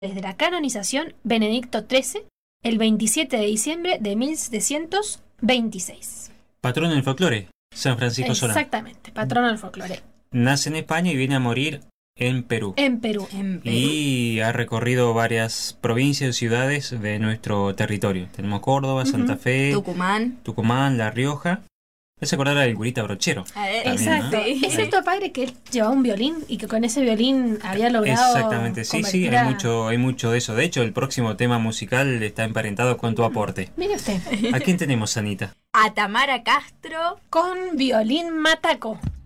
desde la canonización Benedicto XIII el 27 de diciembre de 1726. Patrono del folclore, San Francisco Solano. Exactamente, patrono del folclore. Nace en España y viene a morir en Perú. En Perú. Y ha recorrido varias provincias y ciudades de nuestro territorio. Tenemos Córdoba, Santa Fe, Tucumán, La Rioja. Me hace acordar del curita Brochero. También, exacto. ¿no? Es cierto, padre, que él llevaba un violín y que con ese violín había logrado. Exactamente, sí, hay mucho de eso. De hecho, el próximo tema musical está emparentado con tu aporte. Mire usted. ¿A quién tenemos, Anita? A Tamara Castro con violín mataco.